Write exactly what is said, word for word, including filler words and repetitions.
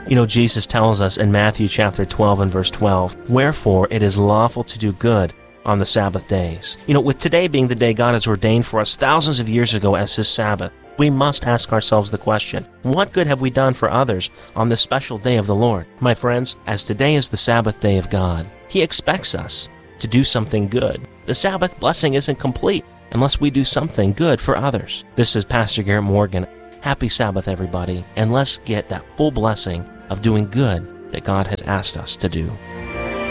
You know, Jesus tells us in Matthew chapter twelve and verse twelve, "Wherefore it is lawful to do good on the Sabbath days." You know, with today being the day God has ordained for us thousands of years ago as His Sabbath, we must ask ourselves the question, what good have we done for others on this special day of the Lord? My friends, as today is the Sabbath day of God, He expects us to do something good. The Sabbath blessing isn't complete unless we do something good for others. This is Pastor Garrett Morgan. Happy Sabbath, everybody, and let's get that full blessing of doing good that God has asked us to do.